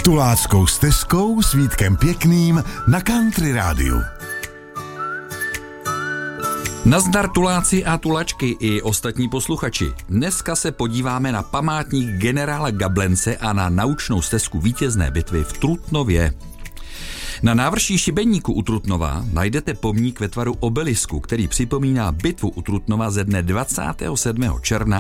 Tuláckou stezkou s Vítkem Pěkným na Country rádiu. Nazdar tuláci a tulačky i ostatní posluchači. Dneska se podíváme na památník generála Gablence a na naučnou stezku vítězné bitvy v Trutnově. Na návrší Šibeníku u Trutnova najdete pomník ve tvaru obelisku, který připomíná bitvu u Trutnova ze dne 27. června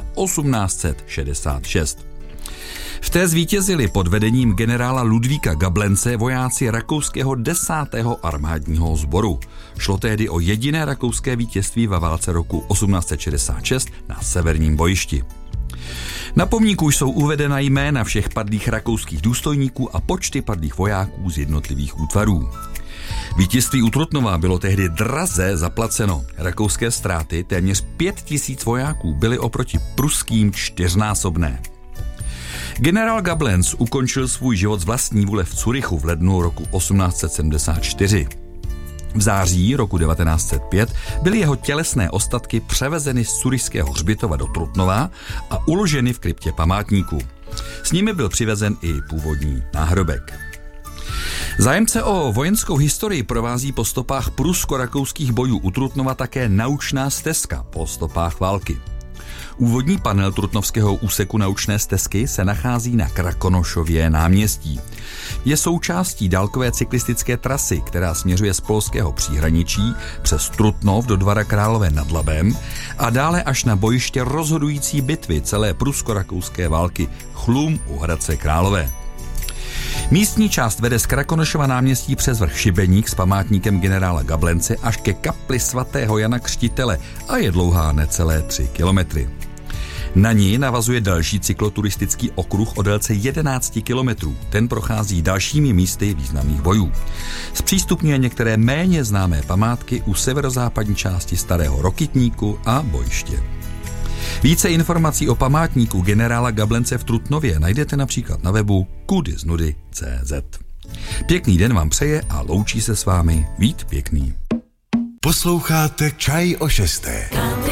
1866. V té zvítězili pod vedením generála Ludvíka Gablence vojáci rakouského 10. armádního sboru. Šlo tehdy o jediné rakouské vítězství ve válce roku 1866 na severním bojišti. Na pomníku jsou uvedena jména všech padlých rakouských důstojníků a počty padlých vojáků z jednotlivých útvarů. Vítězství u Trutnova bylo tehdy draze zaplaceno. Rakouské ztráty, téměř 5000 vojáků, byly oproti pruským 4násobné. Generál Gablenc ukončil svůj život z vlastní vůle v Curychu v lednu roku 1874. V září roku 1905 byly jeho tělesné ostatky převezeny z curyšského hřbitova do Trutnova a uloženy v kryptě památníku. S nimi byl přivezen i původní náhrobek. Zájemce o vojenskou historii provází po stopách prusko-rakouských bojů u Trutnova také naučná stezka po stopách války. Úvodní panel trutnovského úseku naučné stezky se nachází na Krakonošově náměstí. Je součástí dálkové cyklistické trasy, která směřuje z polského příhraničí přes Trutnov do Dvara Králové nad Labem a dále až na bojiště rozhodující bitvy celé prusko-rakouské války Chlum u Hradce Králové. Místní část vede z Krakonošova náměstí přes vrch Šibeník s památníkem generála Gablence až ke kapli svatého Jana Křtitele a je dlouhá necelé 3 kilometry. Na ní navazuje další cykloturistický okruh o délce 11 kilometrů. Ten prochází dalšími místy významných bojů. Zpřístupňuje některé méně známé památky u severozápadní části Starého Rokytníku a bojiště. Více informací o památníku generála Gablence v Trutnově najdete například na webu kudysnudy.cz. Pěkný den vám přeje a loučí se s vámi Vít Pěkný. Posloucháte Čaj o 6.